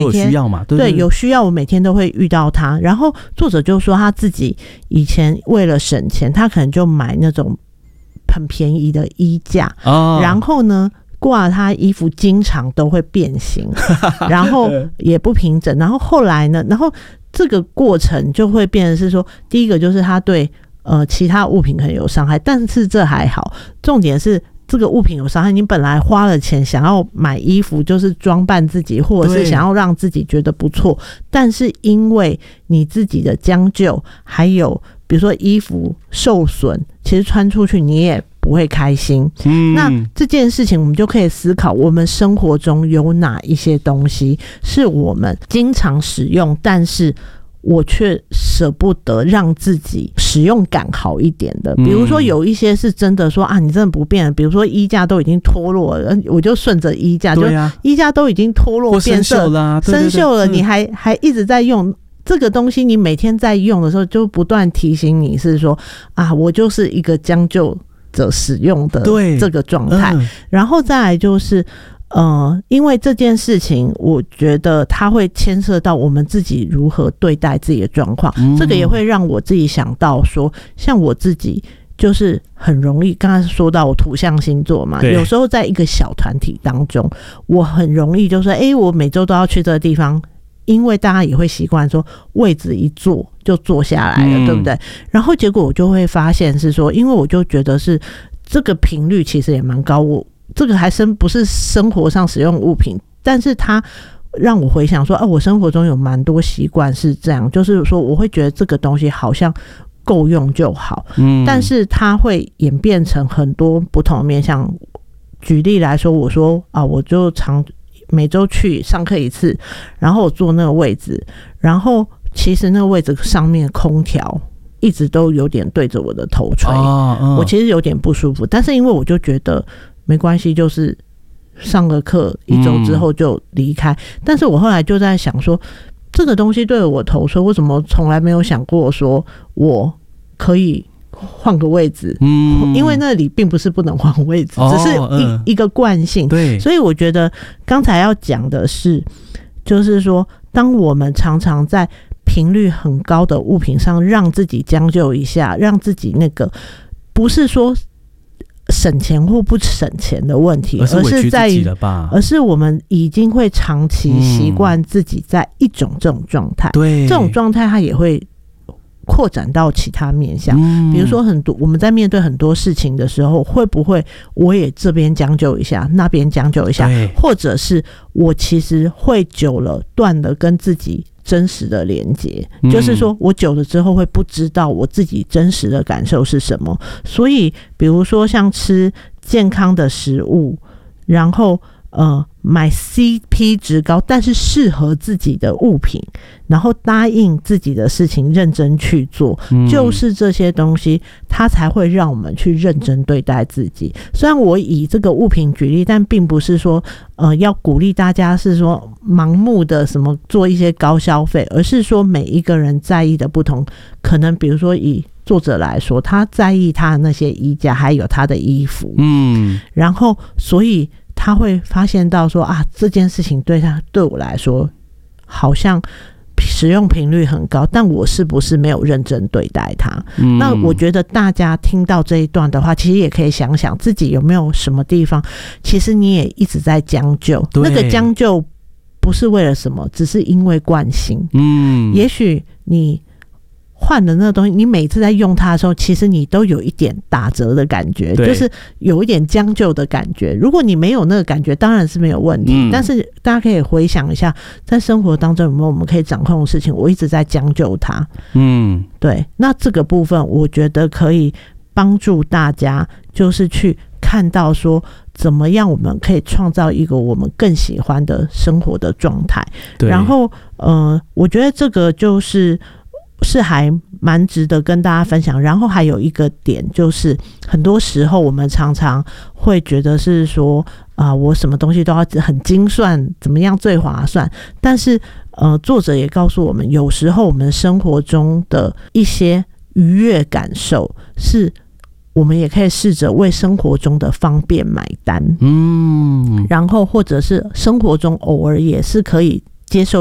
有需要嘛？ 对，有需要我每天都会遇到他。然后作者就说他自己以前为了省钱，他可能就买那种很便宜的衣架，然后呢挂他衣服经常都会变形，然后也不平整。然后后来呢，然后这个过程就会变成是说，第一个就是他对其他物品很有伤害，但是这还好，重点是这个物品有伤害，你本来花了钱想要买衣服，就是装扮自己，或者是想要让自己觉得不错，但是因为你自己的将就，还有比如说衣服受损，其实穿出去你也不会开心。那这件事情我们就可以思考，我们生活中有哪一些东西是我们经常使用，但是我却舍不得让自己使用感好一点的。比如说有一些是真的说啊，你真的不变了，比如说衣架都已经脱落了，我就顺着衣架，就衣架都已经脱落变色生锈了，你还一直在用这个东西，你每天在用的时候就不断提醒你是说啊，我就是一个将就者使用的这个状态。然后再来就是因为这件事情我觉得它会牵涉到我们自己如何对待自己的状况，这个也会让我自己想到说，像我自己就是很容易，刚才说到我土象星座嘛，有时候在一个小团体当中，我很容易就说我每周都要去这个地方，因为大家也会习惯说位置一坐就坐下来了，对不对？然后结果我就会发现是说，因为我就觉得是这个频率其实也蛮高，我这个还不是生活上使用物品，但是它让我回想说我生活中有蛮多习惯是这样，就是说我会觉得这个东西好像够用就好，但是它会演变成很多不同的面向。举例来说，我说我就每周去上课一次，然后我坐那个位置，然后其实那个位置上面空调一直都有点对着我的头吹，我其实有点不舒服，但是因为我就觉得没关系，就是上个课一周之后就离开。但是我后来就在想说，这个东西对我头吹，我怎么从来没有想过说我可以换个位置，因为那里并不是不能换位置，只是一个惯性。对，所以我觉得刚才要讲的是，就是说，当我们常常在频率很高的物品上让自己将就一下，让自己那个不是说省钱或不省钱的问题，而是在于，而是我们已经会长期习惯自己在一种这种状态，对，这种状态它也会扩展到其他面向，比如说我们在面对很多事情的时候，会不会我也这边将就一下，那边将就一下，或者是我其实会久了断了跟自己真实的连结，就是说我久了之后会不知道我自己真实的感受是什么。所以比如说像吃健康的食物，然后买 CP 值高但是适合自己的物品，然后答应自己的事情认真去做，就是这些东西它才会让我们去认真对待自己。虽然我以这个物品举例，但并不是说要鼓励大家是说盲目的什么做一些高消费，而是说每一个人在意的不同，可能比如说以作者来说，他在意他的那些衣架还有他的衣服，然后所以他会发现到说这件事情对我来说好像使用频率很高，但我是不是没有认真对待它？那我觉得大家听到这一段的话，其实也可以想想自己有没有什么地方，其实你也一直在将就，那个将就不是为了什么，只是因为惯性。也许你换的那个东西，你每次在用它的时候，其实你都有一点打折的感觉，就是有一点将就的感觉。如果你没有那个感觉，当然是没有问题，但是大家可以回想一下，在生活当中有没有我们可以掌控的事情，我一直在将就它。对，那这个部分我觉得可以帮助大家，就是去看到说怎么样我们可以创造一个我们更喜欢的生活的状态。然后我觉得这个就是还蛮值得跟大家分享。然后还有一个点就是，很多时候我们常常会觉得是说我什么东西都要很精算，怎么样最划算，但是作者也告诉我们，有时候我们生活中的一些愉悦感受，是我们也可以试着为生活中的方便买单，然后或者是生活中偶尔也是可以接受